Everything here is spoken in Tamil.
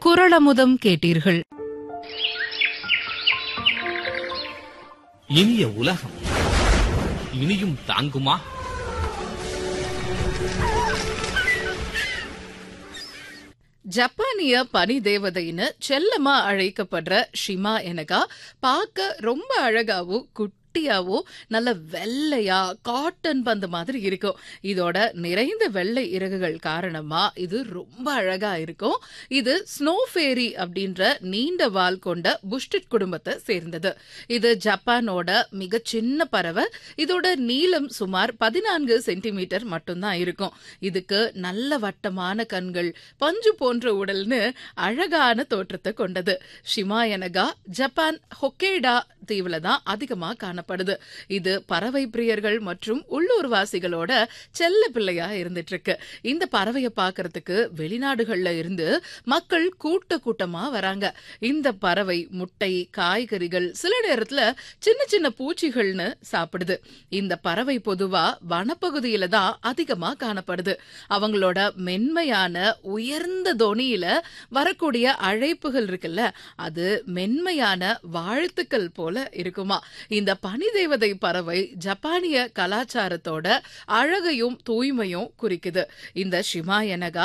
குறளமுதம் கேட்டீர்கள். இனிய உலகம் இனியும் தாங்குமா? ஜப்பானிய பனி தேவதைன்னு செல்லமா அழைக்கப்படுற ஷிமா எனகா பார்க்க ரொம்ப அழகாவும் குட்டியாவோ நல்ல வெள்ளையா காட்டன் பந்து மாதிரி இருக்கும். இதோட நிறைந்த வெள்ளை இறகுகள் காரணமா இது ரொம்ப அழகா இருக்கும். இது ஸ்னோ ஃபேரி அப்படின்ற நீண்ட வால் கொண்ட புஷ்டிட் குடும்பத்தை சேர்ந்தது. இது ஜப்பானோட மிக சின்ன பறவை. இதோட நீளம் சுமார் 14 சென்டிமீட்டர் மட்டும்தான் இருக்கும். இதுக்கு நல்ல வட்டமான கண்கள், பஞ்சு போன்ற உடல்னு அழகான தோற்றத்தை கொண்டது. ஷிமா எனகா ஜப்பான் ஹொக்கேடா தீவுல தான் அதிகமா காணப்படுது. இது பறவை பிரியர்கள் மற்றும் உள்ளூர்வாசிகளோட செல்ல பிள்ளையா இருந்துட்டு இருக்கு. இந்த பறவையை பார்க்கறதுக்கு வெளிநாடுகள்ல இருந்து மக்கள் கூட்டமா வராங்க. இந்த பறவை முட்டை, காய்கறிகள், சில நேரத்துல சின்ன சின்ன பூச்சிகள்னு சாப்பிடுது. இந்த பறவை பொதுவா வனப்பகுதியில தான் அதிகமா காணப்படுது. அவங்களோட மென்மையான உயர்ந்த தொனியில வரக்கூடிய அழைப்புகள் இருக்குல்ல, அது மென்மையான வாழ்த்துக்கள் போல இருக்குமா. இந்த பனி தேவதை பறவை ஜப்பானிய கலாச்சாரத்தோட அழகையும் தூய்மையும் குறிக்குது. இந்த ஷிமா எனகா